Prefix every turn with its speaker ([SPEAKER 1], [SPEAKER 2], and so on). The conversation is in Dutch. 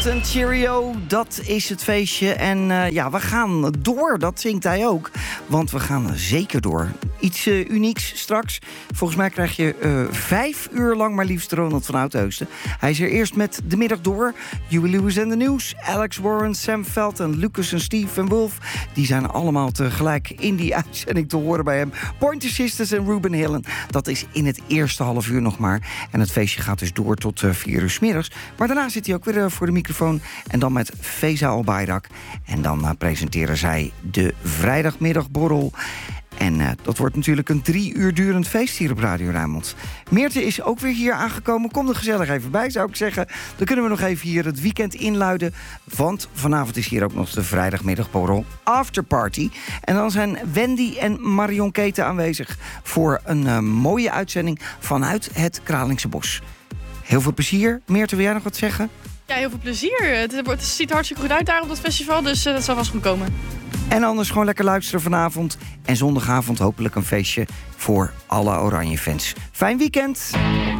[SPEAKER 1] en Cheerio, dat is het feestje. En we gaan door, dat zingt hij ook. Want we gaan zeker door. Iets unieks straks. Volgens mij krijg je 5 uur lang maar liefst Ronald van Oudheusden. Hij is er eerst met de middag door. Huey Lewis en de News, Alex Warren, Sam Veld en Lucas en Steve en Wolf. Die zijn allemaal tegelijk in die uitzending te horen bij hem. Pointer Sisters en Ruben Hillen. Dat is in het eerste half uur nog maar. En het feestje gaat dus door tot 4 uur 's middags. Maar daarna zit hij ook weer voor de microfoon. En dan met Feza Al-Bayrak. En dan presenteren zij de vrijdagmiddagborrel. En dat wordt natuurlijk een 3 uur durend feest hier op Radio Rijnmond. Meerte is ook weer hier aangekomen. Kom er gezellig even bij, zou ik zeggen. Dan kunnen we nog even hier het weekend inluiden. Want vanavond is hier ook nog de vrijdagmiddagborrel Afterparty. En dan zijn Wendy en Marion Keten aanwezig voor een mooie uitzending vanuit het Kralingse Bos. Heel veel plezier. Meerte, wil jij nog wat zeggen?
[SPEAKER 2] Ja, heel veel plezier. Het ziet er hartstikke goed uit daar op dat festival, dus dat zal vast goed komen.
[SPEAKER 1] En anders gewoon lekker luisteren vanavond. En zondagavond hopelijk een feestje voor alle Oranje-fans. Fijn weekend!